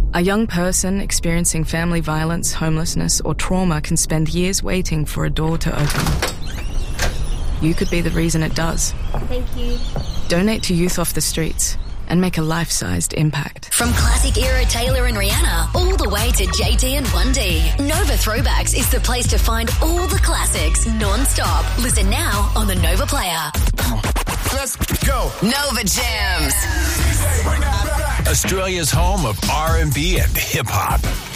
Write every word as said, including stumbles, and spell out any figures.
A young person experiencing family violence, homelessness, or trauma can spend years waiting for a door to open. You could be the reason it does. Thank you. Donate to Youth Off the Streets and make a life-sized impact. From classic era Taylor and Rihanna all the way to J T and one D, Nova Throwbacks is the place to find all the classics non-stop. Listen now on the Nova Player. Let's go. Nova Jams. Australia's home of R and B and hip-hop.